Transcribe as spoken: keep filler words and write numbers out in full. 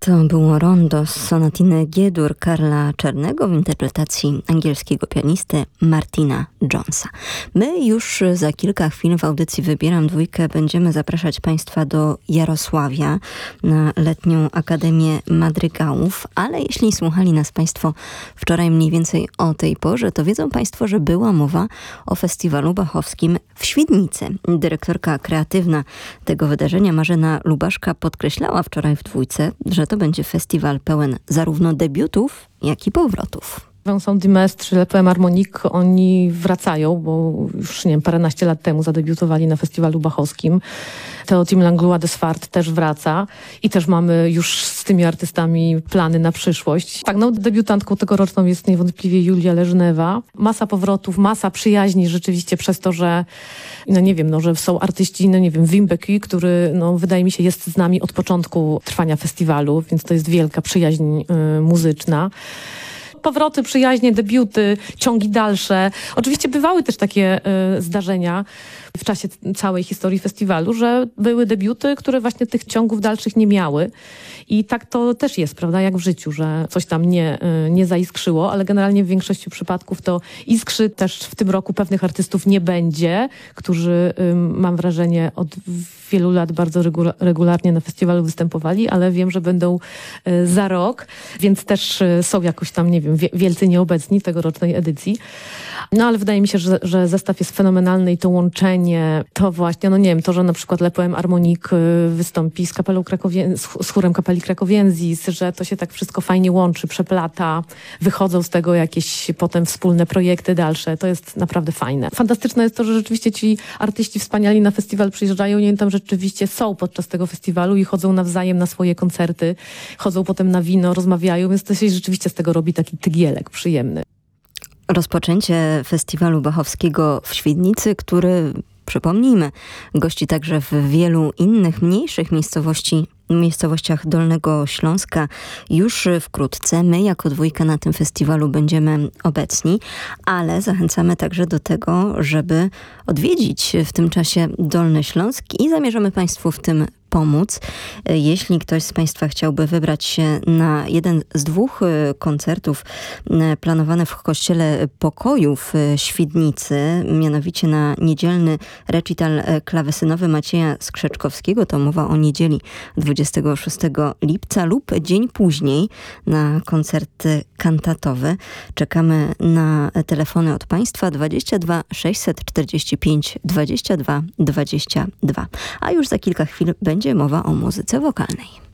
To było rondo z sonatiny G-dur Karla Czarnego w interpretacji angielskiego pianisty Martina Jonesa. My już za kilka chwil w audycji Wybieram Dwójkę będziemy zapraszać Państwa do Jarosławia na letnią Akademię Madrygałów, ale jeśli słuchali nas Państwo wczoraj mniej więcej o tej porze, to wiedzą Państwo, że była mowa o festiwalu bachowskim w Świdnicy. Dyrektorka kreatywna tego wydarzenia Marzena Lubaszka podkreślała wczoraj w Dwójce, że to będzie festiwal pełen zarówno debiutów, jak i powrotów. Vincent Dimestre czy Le Poème Harmonique, oni wracają, bo już nie wiem, paręnaście lat temu zadebiutowali na festiwalu bachowskim. Teotim Langlois de Swart też wraca i też mamy już z tymi artystami plany na przyszłość. Tak, no debiutantką tegoroczną jest niewątpliwie Julia Leżnewa. Masa powrotów, masa przyjaźni rzeczywiście przez to, że no nie wiem, no, że są artyści, no nie wiem, Wim Becky, który no wydaje mi się jest z nami od początku trwania festiwalu, więc to jest wielka przyjaźń y, muzyczna. Powroty, przyjaźnie, debiuty, ciągi dalsze. Oczywiście bywały też takie y, zdarzenia w czasie całej historii festiwalu, że były debiuty, które właśnie tych ciągów dalszych nie miały. I tak to też jest, prawda, jak w życiu, że coś tam nie, y, nie zaiskrzyło, ale generalnie w większości przypadków to iskrzy. Też w tym roku pewnych artystów nie będzie, którzy y, mam wrażenie od wielu lat bardzo regula- regularnie na festiwalu występowali, ale wiem, że będą y, za rok, więc też y, są jakoś tam, nie wiem, wielcy nieobecni tegorocznej edycji. No ale wydaje mi się, że, że zestaw jest fenomenalny i to łączenie, to właśnie, no nie wiem, to, że na przykład Le Poème Harmonique wystąpi z kapelą Krakowię, z chórem kapeli Krakowienzis, że to się tak wszystko fajnie łączy, przeplata, wychodzą z tego jakieś potem wspólne projekty dalsze. To jest naprawdę fajne. Fantastyczne jest to, że rzeczywiście ci artyści wspaniali na festiwal przyjeżdżają i oni tam rzeczywiście są podczas tego festiwalu i chodzą nawzajem na swoje koncerty, chodzą potem na wino, rozmawiają, więc to się rzeczywiście z tego robi taki tygielek przyjemny. Rozpoczęcie festiwalu bachowskiego w Świdnicy, który, przypomnijmy, gości także w wielu innych mniejszych miejscowości, miejscowościach Dolnego Śląska już wkrótce. My jako Dwójka na tym festiwalu będziemy obecni, ale zachęcamy także do tego, żeby odwiedzić w tym czasie Dolny Śląsk i zamierzamy Państwu w tym pomóc. Jeśli ktoś z Państwa chciałby wybrać się na jeden z dwóch koncertów planowanych w Kościele Pokoju w Świdnicy, mianowicie na niedzielny recital klawesynowy Macieja Skrzeczkowskiego, to mowa o niedzieli dwudziestego szóstego lipca, lub dzień później na koncert kantatowy. Czekamy na telefony od Państwa dwadzieścia dwa sześćset czterdzieści pięć dwadzieścia dwa dwadzieścia dwa. A już za kilka chwil będzie mowa o muzyce wokalnej.